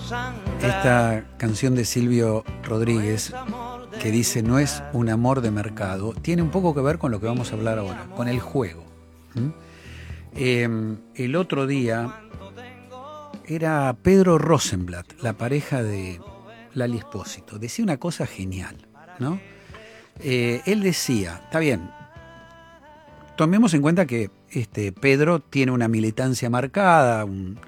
Esta canción de Silvio Rodríguez que dice no es un amor de mercado, tiene un poco que ver con lo que vamos a hablar ahora, con el juego. El otro día era Pedro Rosenblatt, la pareja de Lali Espósito, decía una cosa genial, ¿no? Él decía, está bien, tomemos en cuenta que Pedro tiene una militancia marcada,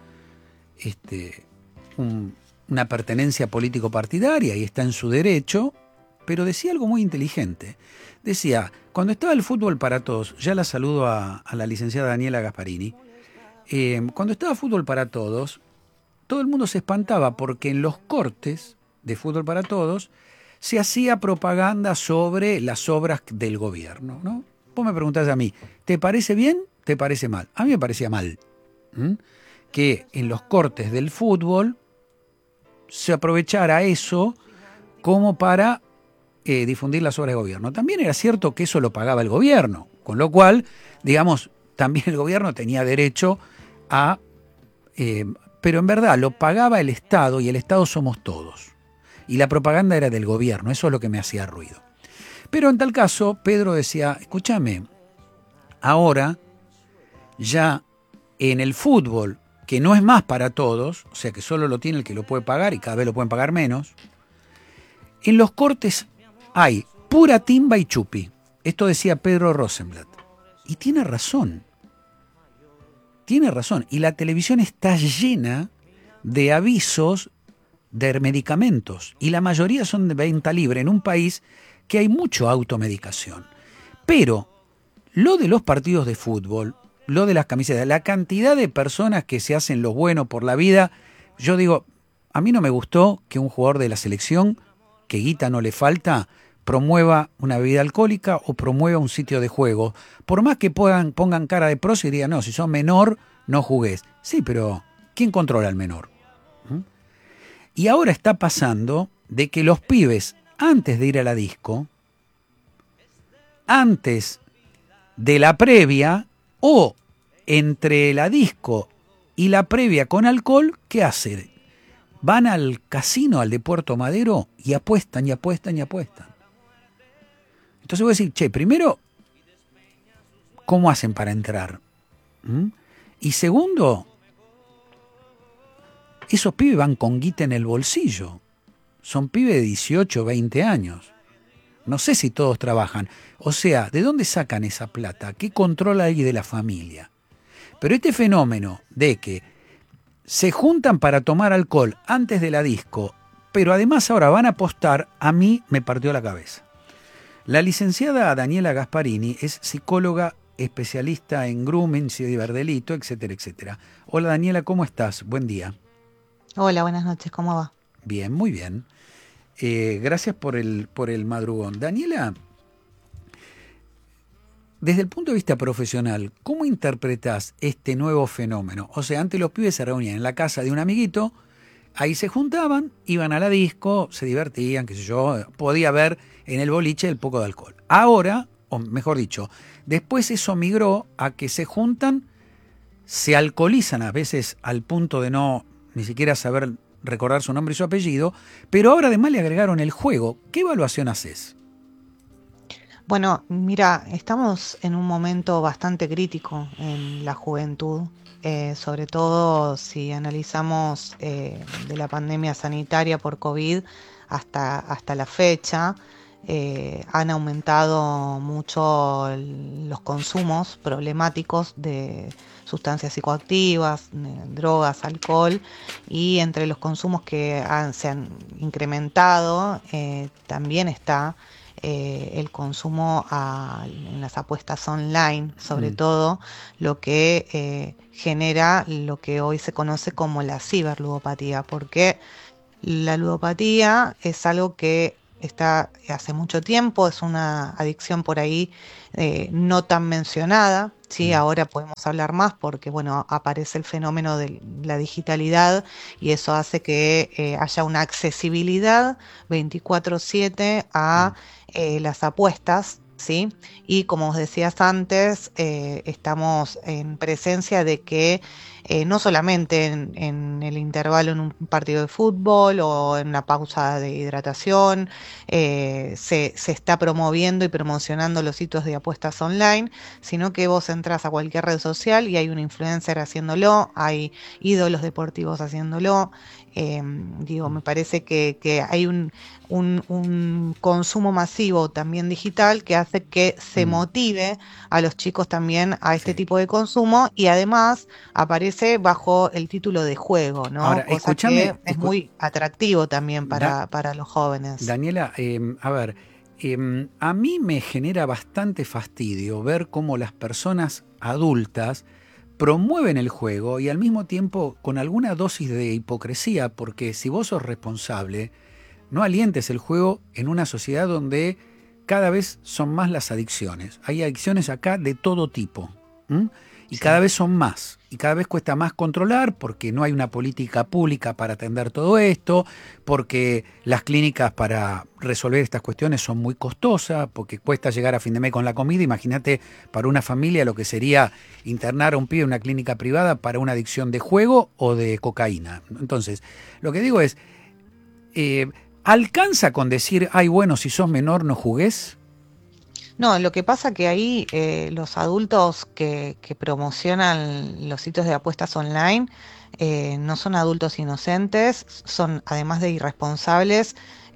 una pertenencia político-partidaria y está en su derecho, pero decía algo muy inteligente. Decía, cuando estaba el fútbol para todos, ya la saludo a la licenciada Daniela Gasparini, cuando estaba fútbol para todos, todo el mundo se espantaba porque en los cortes de fútbol para todos se hacía propaganda sobre las obras del gobierno, ¿no? Vos me preguntás a mí, ¿te parece bien? ¿Te parece mal? A mí me parecía mal. Que en los cortes del fútbol se aprovechara eso como para difundir las obras de gobierno. También era cierto que eso lo pagaba el gobierno, con lo cual, digamos, también el gobierno tenía derecho a... pero en verdad lo pagaba el Estado y el Estado somos todos. Y la propaganda era del gobierno, eso es lo que me hacía ruido. Pero en tal caso, Pedro decía, escúchame, ahora ya en el fútbol, que no es más para todos, o sea que solo lo tiene el que lo puede pagar y cada vez lo pueden pagar menos, en los cortes hay pura timba y chupi. Esto decía Pedro Rosenblatt. Y tiene razón. Tiene razón. Y la televisión está llena de avisos de medicamentos. Y la mayoría son de venta libre en un país que hay mucho automedicación. Pero lo de los partidos de fútbol, lo de las camisetas, la cantidad de personas que se hacen los buenos por la vida, yo digo, a mí no me gustó que un jugador de la selección, que guita no le falta, promueva una bebida alcohólica o promueva un sitio de juego. Por más que pongan cara de pros y digan, no, si sos menor, no jugués. Sí, pero ¿quién controla al menor? Y ahora está pasando de que los pibes, antes de ir a la disco, antes de la previa o entre la disco y la previa con alcohol, ¿qué hacen? Van al casino, al de Puerto Madero, y apuestan, y apuestan, y apuestan. Entonces voy a decir, che, primero, ¿cómo hacen para entrar? Y segundo, esos pibes van con guita en el bolsillo. Son pibes de 18, 20 años. No sé si todos trabajan. O sea, ¿de dónde sacan esa plata? ¿Qué controla ahí de la familia? Pero este fenómeno de que se juntan para tomar alcohol antes de la disco, pero además ahora van a apostar, a mí me partió la cabeza. La licenciada Daniela Gasparini es psicóloga especialista en grooming, ciberdelito, etcétera, etcétera. Hola Daniela, ¿cómo estás? Buen día. Hola, buenas noches, ¿cómo va? Bien, muy bien. Gracias por el madrugón. Daniela, desde el punto de vista profesional, ¿cómo interpretás este nuevo fenómeno? O sea, antes los pibes se reunían en la casa de un amiguito, ahí se juntaban, iban a la disco, se divertían, qué sé yo, podía haber en el boliche el poco de alcohol. Ahora, o mejor dicho, después eso migró a que se juntan, se alcoholizan a veces al punto de no ni siquiera saber recordar su nombre y su apellido, pero ahora además le agregaron el juego. ¿Qué evaluación haces? Bueno, mira, estamos en un momento bastante crítico en la juventud, sobre todo si analizamos de la pandemia sanitaria por COVID hasta la fecha. Han aumentado mucho los consumos problemáticos de sustancias psicoactivas, drogas, alcohol, y entre los consumos que se han incrementado también está el consumo en las apuestas online, sobre todo, lo que genera lo que hoy se conoce como la ciberludopatía, porque la ludopatía es algo que está hace mucho tiempo, es una adicción por ahí no tan mencionada, ¿sí? Ahora podemos hablar más porque, bueno, aparece el fenómeno de la digitalidad y eso hace que haya una accesibilidad 24/7 a las apuestas, ¿sí? Y como os decías antes, estamos en presencia de que no solamente en el intervalo en un partido de fútbol o en una pausa de hidratación, se está promoviendo y promocionando los sitios de apuestas online, sino que vos entras a cualquier red social y hay un influencer haciéndolo, hay ídolos deportivos haciéndolo. Digo, me parece que hay un consumo masivo también digital que hace que se Mm, motive a los chicos también a este sí. tipo de consumo y además aparece bajo el título de juego, Ahora, ¿no? Cosa escúchame, que es muy atractivo también Da- para los jóvenes. Daniela, a ver, a mí me genera bastante fastidio ver cómo las personas adultas promueven el juego y al mismo tiempo con alguna dosis de hipocresía, porque si vos sos responsable, no alientes el juego en una sociedad donde cada vez son más las adicciones. Hay adicciones acá de todo tipo. ¿M? Y cada Sí. vez son más. Y cada vez cuesta más controlar porque no hay una política pública para atender todo esto, porque las clínicas para resolver estas cuestiones son muy costosas, porque cuesta llegar a fin de mes con la comida. Imagínate para una familia lo que sería internar a un pibe en una clínica privada para una adicción de juego o de cocaína. Entonces, lo que digo es, eh, ¿alcanza con decir, ay, bueno, si sos menor no jugués? No, lo que pasa que ahí los adultos que promocionan los sitios de apuestas online no son adultos inocentes, son además de irresponsables,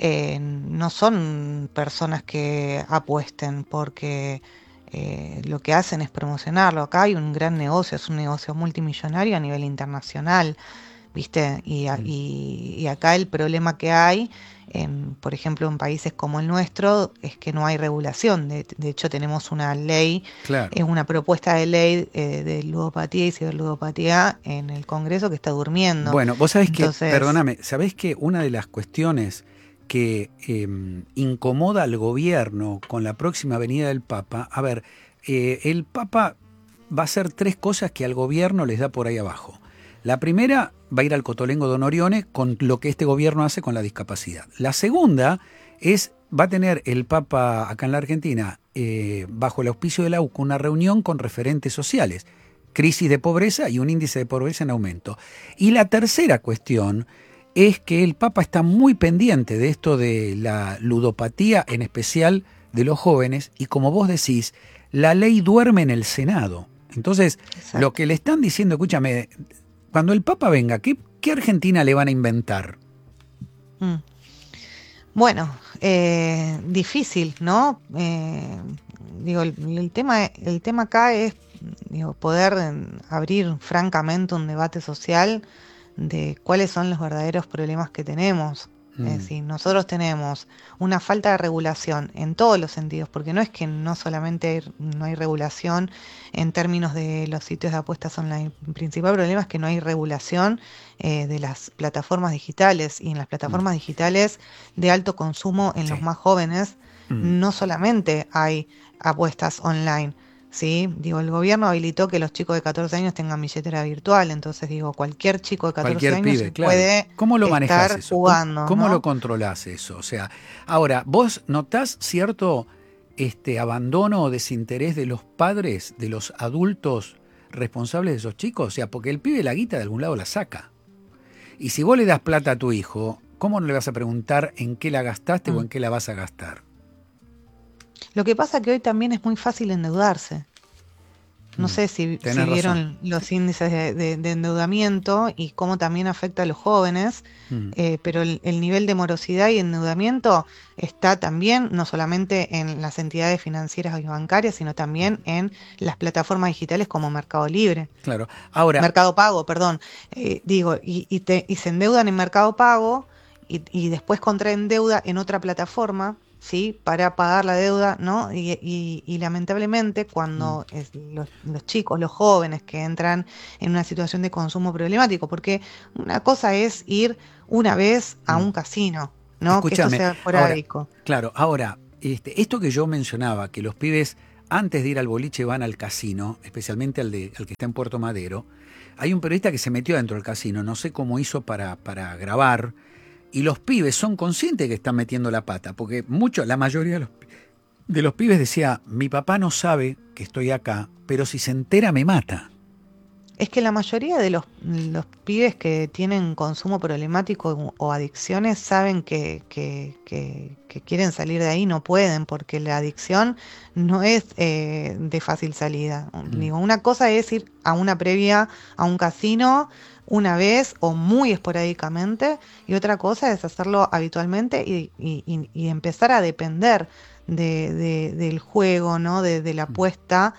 no son personas que apuesten porque lo que hacen es promocionarlo. Acá hay un gran negocio, es un negocio multimillonario a nivel internacional. ¿Viste? Mm, Y acá el problema que hay, por ejemplo, en países como el nuestro, es que no hay regulación. De hecho, tenemos una ley, claro. una propuesta de ley de ludopatía y ciberludopatía en el Congreso que está durmiendo. Bueno, vos sabés que, Entonces, perdóname, sabés que una de las cuestiones que incomoda al gobierno con la próxima venida del Papa, a ver, el Papa va a hacer tres cosas que al gobierno les da por ahí abajo. La primera va a ir al Cotolengo Don Orione con lo que este gobierno hace con la discapacidad. La segunda es, va a tener el Papa acá en la Argentina, bajo el auspicio de la UCA, una reunión con referentes sociales, crisis de pobreza y un índice de pobreza en aumento. Y la tercera cuestión es que el Papa está muy pendiente de esto de la ludopatía, en especial de los jóvenes, y como vos decís, la ley duerme en el Senado. Entonces, lo exacto. que le están diciendo, escúchame, cuando el Papa venga, ¿qué Argentina le van a inventar? Mm. Bueno, difícil, ¿no? Digo, el tema acá es, digo, poder abrir francamente un debate social de cuáles son los verdaderos problemas que tenemos. Es Mm, decir, nosotros tenemos una falta de regulación en todos los sentidos, porque no es que no solamente no hay regulación en términos de los sitios de apuestas online. El principal problema es que no hay regulación de las plataformas digitales, y en las mm, plataformas digitales de alto consumo en los sí. más jóvenes Mm. no solamente hay apuestas online. Sí, digo, el gobierno habilitó que los chicos de 14 años tengan billetera virtual, entonces digo, cualquier chico de 14 Cualquier años pibe, claro. puede ¿Cómo lo manejás estar eso? jugando, ¿Cómo lo ¿no? controlás eso? O sea, ahora, ¿vos notás cierto abandono o desinterés de los padres, de los adultos responsables de esos chicos? O sea, porque el pibe la guita de algún lado la saca. Y si vos le das plata a tu hijo, ¿cómo no le vas a preguntar en qué la gastaste o Mm. en qué la vas a gastar? Lo que pasa que hoy también es muy fácil endeudarse. No Mm, sé si tenés razón. vieron los índices de endeudamiento y cómo también afecta a los jóvenes, Mm, pero el nivel de morosidad y endeudamiento está también no solamente en las entidades financieras y bancarias, sino también en las plataformas digitales como Mercado Libre, claro. Ahora, Mercado Pago, perdón. Digo, y se endeudan en Mercado Pago y después contraen deuda en otra plataforma, ¿sí? Para pagar la deuda, ¿no? Y lamentablemente mm, cuando los chicos, los jóvenes que entran en una situación de consumo problemático, porque una cosa es ir una vez a mm. un casino, ¿no? Que esto Escúchame, sea ahora, esporádico. claro, ahora, esto que yo mencionaba, que los pibes antes de ir al boliche van al casino, especialmente al que está en Puerto Madero, hay un periodista que se metió dentro del casino, no sé cómo hizo para grabar, y los pibes son conscientes que están metiendo la pata, porque la mayoría de los pibes decía, mi papá no sabe que estoy acá, pero si se entera me mata. es que la mayoría de los pibes que tienen consumo problemático o adicciones saben que quieren salir de ahí, no pueden, porque la adicción no es de fácil salida. Digo, una cosa es ir a una previa, a un casino, una vez o muy esporádicamente, y otra cosa es hacerlo habitualmente y empezar a depender del juego, ¿no? De la apuesta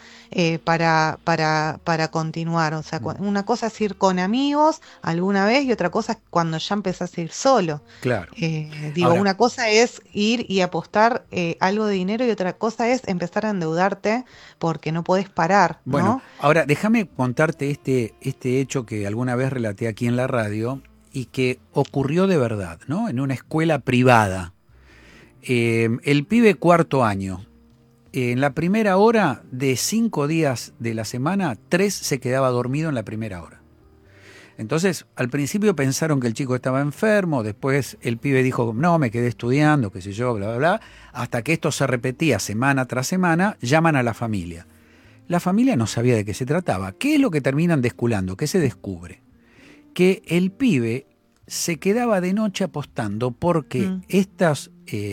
para continuar. O sea, una cosa es ir con amigos alguna vez y otra cosa es cuando ya empezás a ir solo. Claro. Digo, Ahora, una cosa es ir y apostar algo de dinero y otra cosa es empezar a endeudarte porque no podés parar, bueno, ¿no? ahora déjame contarte este hecho que alguna vez relaté aquí en la radio y que ocurrió de verdad, ¿no? En una escuela privada. El pibe cuarto año. En la primera hora de 5 días de la semana, 3 se quedaba dormido en la primera hora. Entonces, al principio pensaron que el chico estaba enfermo, después el pibe dijo, no, me quedé estudiando, qué sé yo, bla, bla, bla, hasta que esto se repetía semana tras semana, llaman a la familia. La familia no sabía de qué se trataba. ¿Qué es lo que terminan desculando? ¿Qué se descubre? Que el pibe se quedaba de noche apostando porque estas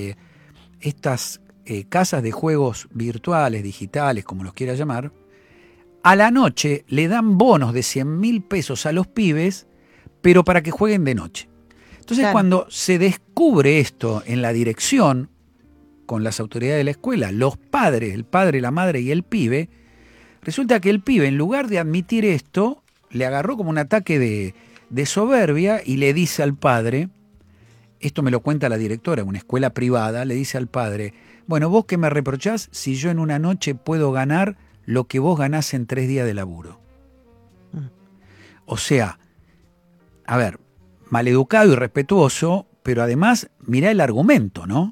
casas de juegos virtuales, digitales, como los quiera llamar, a la noche le dan bonos de 100.000 pesos a los pibes, pero para que jueguen de noche. Entonces, Claro. cuando se descubre esto en la dirección, con las autoridades de la escuela, los padres, el padre, la madre y el pibe, resulta que el pibe, en lugar de admitir esto, le agarró como un ataque de soberbia y le dice al padre, esto me lo cuenta la directora de una escuela privada, le dice al padre, bueno, vos qué me reprochás si yo en una noche puedo ganar lo que vos ganás en 3 días de laburo. O sea, a ver, maleducado y respetuoso, pero además mirá el argumento, ¿no?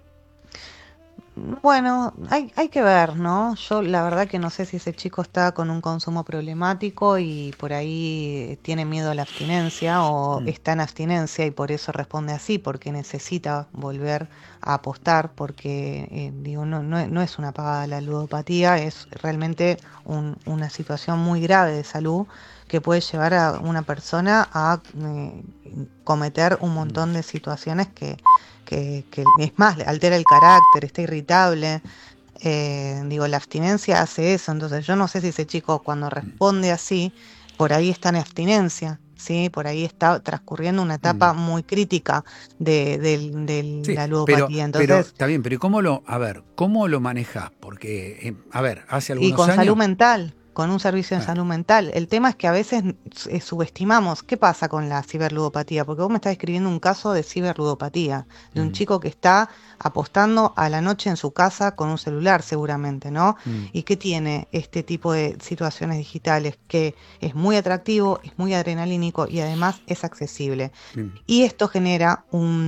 Bueno, hay que ver, ¿no? Yo la verdad que no sé si ese chico está con un consumo problemático y por ahí tiene miedo a la abstinencia o está en abstinencia y por eso responde así, porque necesita volver a apostar, porque digo, no es una pagada la ludopatía, es realmente una situación muy grave de salud que puede llevar a una persona a cometer un montón de situaciones que es más, altera el carácter, está irritable. Digo, la abstinencia hace eso, entonces yo no sé si ese chico cuando responde así, por ahí está en abstinencia, ¿sí? Por ahí está transcurriendo una etapa muy crítica de Sí, la pero ludopatía. Entonces, está bien, pero ¿cómo lo manejás? Porque, a ver, hace y algunos con salud años... mental, con un servicio de salud mental. El tema es que a veces subestimamos qué pasa con la ciberludopatía, porque vos me estás escribiendo un caso de ciberludopatía, de un chico que está apostando a la noche en su casa con un celular seguramente, ¿no? Y que tiene este tipo de situaciones digitales, que es muy atractivo, es muy adrenalínico y además es accesible. Y esto genera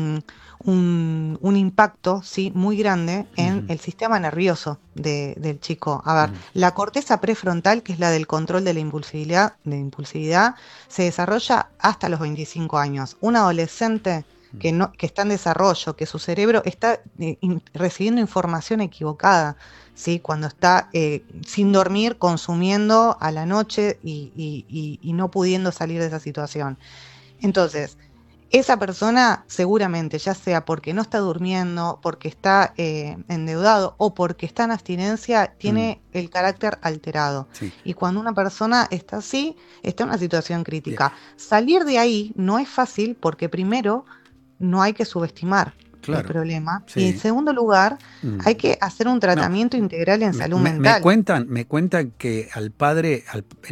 un impacto, ¿sí? Muy grande en el sistema nervioso del chico. A ver, la corteza prefrontal, que es la del control de la impulsividad, se desarrolla hasta los 25 años. Un adolescente que está en desarrollo, que su cerebro está recibiendo información equivocada, ¿sí? Cuando está sin dormir, consumiendo a la noche y no pudiendo salir de esa situación. Entonces, esa persona seguramente, ya sea porque no está durmiendo, porque está endeudado o porque está en abstinencia, tiene el carácter alterado. Sí. Y cuando una persona está así, está en una situación Bien. crítica. Salir de ahí no es fácil porque primero no hay que subestimar el Claro. problema Sí. y en segundo lugar hay que hacer un tratamiento integral en salud mental. Me cuentan que el padre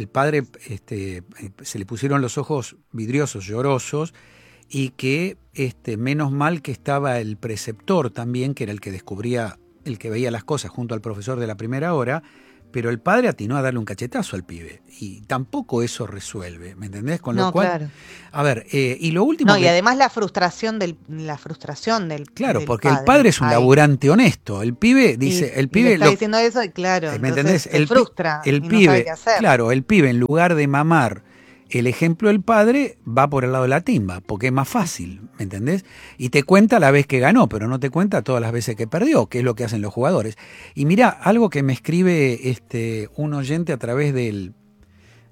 se le pusieron los ojos vidriosos, llorosos, y que menos mal que estaba el preceptor también, que era el que descubría, el que veía las cosas junto al profesor de la primera hora, pero el padre atinó a darle un cachetazo al pibe y tampoco eso resuelve, ¿me entendés? Con lo cual, claro. A ver, y lo último y además la frustración del claro, del porque el padre es un laburante honesto, el pibe dice, el pibe le está diciendo eso y claro, ¿me entendés? Se frustra El y pibe, no sabe qué hacer. claro, el pibe en lugar de mamar el ejemplo del padre va por el lado de la timba, porque es más fácil, ¿me entendés? Y te cuenta la vez que ganó, pero no te cuenta todas las veces que perdió, que es lo que hacen los jugadores. Y mirá, algo que me escribe un oyente a través del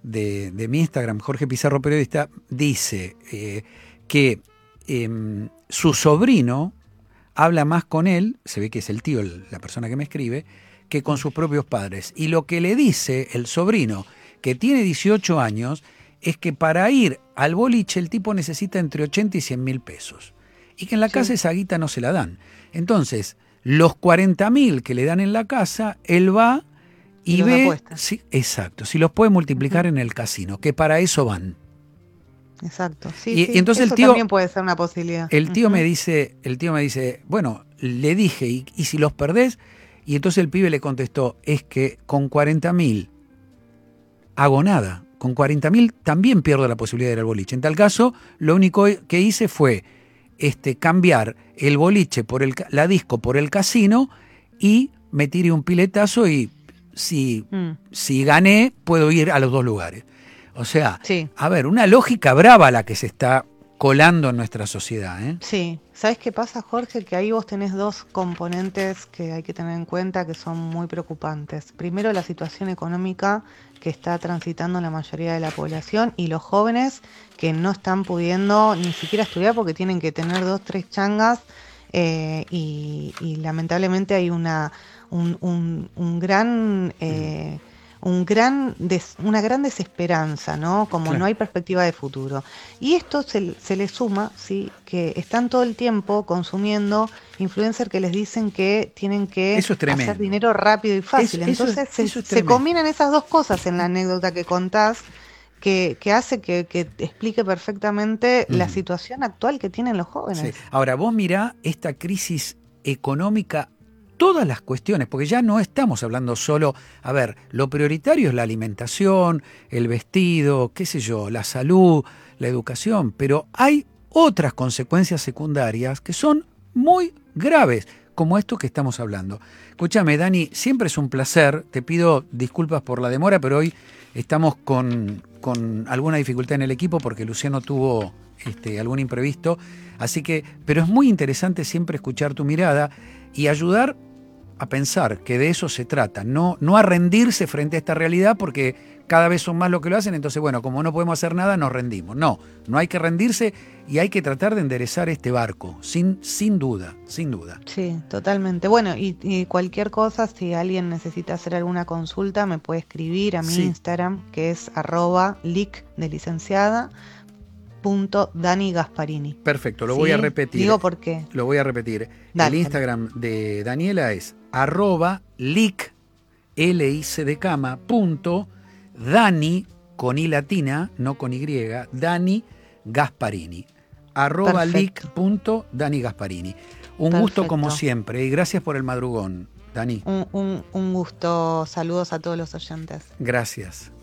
de mi Instagram, Jorge Pizarro Periodista, dice que su sobrino habla más con él, se ve que es el tío, la persona que me escribe, que con sus propios padres. Y lo que le dice el sobrino, que tiene 18 años, es que para ir al boliche el tipo necesita entre 80 y 100 mil pesos. Y que en la casa esa guita no se la dan. Entonces, los 40.000 que le dan en la casa, él va y ve, sí, exacto, si los puede multiplicar en el casino, que para eso van. Exacto, sí, y entonces eso el tío, también puede ser una posibilidad. El tío me dice, bueno, le dije, ¿y si los perdés? Y entonces el pibe le contestó, es que con 40.000 hago nada. Con 40.000 también pierdo la posibilidad de ir al boliche. En tal caso, lo único que hice fue cambiar el boliche por la disco por el casino y me tiré un piletazo y si gané, puedo ir a los dos lugares. O sea, a ver, una lógica brava la que se está colando en nuestra sociedad, ¿eh? Sí, ¿sabes qué pasa, Jorge? Que ahí vos tenés dos componentes que hay que tener en cuenta que son muy preocupantes. Primero, la situación económica que está transitando la mayoría de la población y los jóvenes que no están pudiendo ni siquiera estudiar porque tienen que tener 2, 3 changas y lamentablemente hay una gran desesperanza, ¿no? Como claro, no hay perspectiva de futuro. Y esto se le suma, ¿sí? Que están todo el tiempo consumiendo influencers que les dicen que tienen que hacer dinero rápido y fácil. Entonces se combinan esas dos cosas en la anécdota que contás, que hace que te explique perfectamente la situación actual que tienen los jóvenes. Sí. Ahora, vos mirá esta crisis económica, todas las cuestiones, porque ya no estamos hablando solo, a ver, lo prioritario es la alimentación, el vestido, qué sé yo, la salud, la educación, pero hay otras consecuencias secundarias que son muy graves, como esto que estamos hablando. Escúchame, Dani, siempre es un placer, te pido disculpas por la demora, pero hoy estamos con alguna dificultad en el equipo porque Luciano tuvo algún imprevisto, así que, pero es muy interesante siempre escuchar tu mirada y ayudar a pensar que de eso se trata, no a rendirse frente a esta realidad porque cada vez son más los que lo hacen, entonces bueno, como no podemos hacer nada, nos rendimos. No hay que rendirse y hay que tratar de enderezar este barco, sin duda. Sí, totalmente. Bueno, y cualquier cosa, si alguien necesita hacer alguna consulta, me puede escribir a mi Instagram, que es @lic de licenciada. Dani Gasparini. Perfecto, lo voy a repetir. Digo por qué. Lo voy a repetir. Dale. El Instagram de Daniela es @lic, L-I-C de cama, Dani, con I latina, no con Y, Dani Gasparini. @lic.Dani Gasparini. Un gusto como siempre y gracias por el madrugón, Dani. Un gusto. Saludos a todos los oyentes. Gracias.